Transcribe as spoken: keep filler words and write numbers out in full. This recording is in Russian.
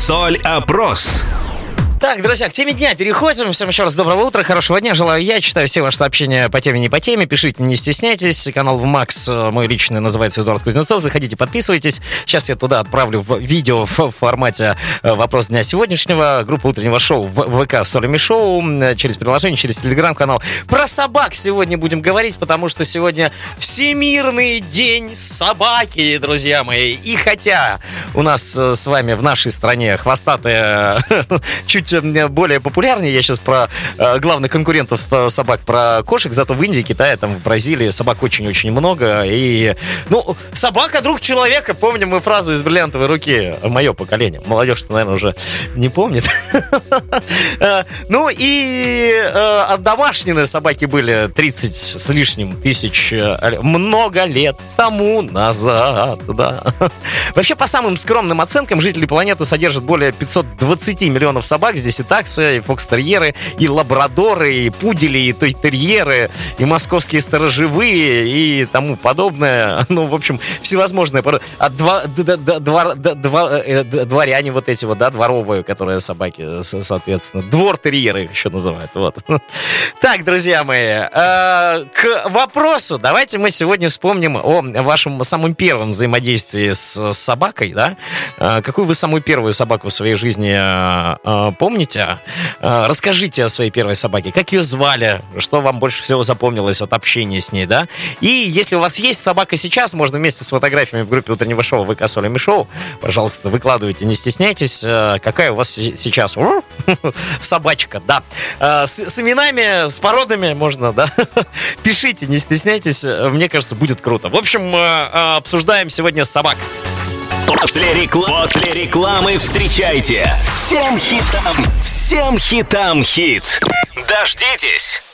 Соль-опрос. Так, друзья, к теме дня переходим. Всем еще раз доброго утра, хорошего дня. Желаю я. Читаю все ваши сообщения по теме, не по теме. Пишите, не стесняйтесь. Канал ВМАКС, мой личный, называется Эдуард Кузнецов. Заходите, подписывайтесь. Сейчас я туда отправлю в видео в формате «Вопрос дня сегодняшнего». Группа утреннего шоу в ВК Солями Шоу. Через приложение, через телеграм-канал. Про собак сегодня будем говорить, потому что сегодня Всемирный день собаки, друзья мои. И хотя у нас с вами в нашей стране хвостатые чуть более популярнее. Я сейчас про э, главных конкурентов собак, про кошек. Зато в Индии, Китае, там, в Бразилии собак очень-очень много. И, ну, собака друг человека. Помним мы фразу из «Бриллиантовой руки». Мое поколение. Молодежь-то, наверное, уже не помнит. Ну и домашние собаки были тридцать с лишним тысяч много лет тому назад. Вообще, по самым скромным оценкам, жители планеты содержат более пятьсот двадцать миллионов собак. Здесь и таксы, и фокстерьеры, и лабрадоры, и пудели, и тойтерьеры, и московские сторожевые, и тому подобное. Ну, в общем, всевозможные. А два, два, два, дворяне вот эти вот, да, дворовые, которые собаки, соответственно. Двор-терьеры их еще называют. Вот. Так, друзья мои, к вопросу. Давайте мы сегодня вспомним о вашем самом первом взаимодействии с собакой, да? Какую вы самую первую собаку в своей жизни помните? Расскажите о своей первой собаке. Как ее звали? Что вам больше всего запомнилось от общения с ней, да? И если у вас есть собака сейчас, можно вместе с фотографиями в группе утреннего шоу ВК Солями Шоу, пожалуйста, выкладывайте, не стесняйтесь. Какая у вас сейчас собачка, да? С, с именами, с породами можно, да? Пишите, не стесняйтесь. Мне кажется, будет круто. В общем, обсуждаем сегодня собак. После, рекл... После рекламы встречайте всем хитам, всем хитам хит. Дождитесь.